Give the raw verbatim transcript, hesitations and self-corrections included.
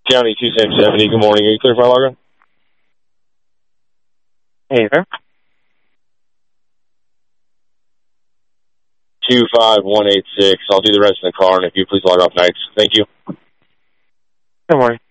County two seven seventy, good morning. Are you clear for my logger? Hey, sir. two five one eight six. I'll do the rest in the car, and if you please log off nights. Thank you. Good morning.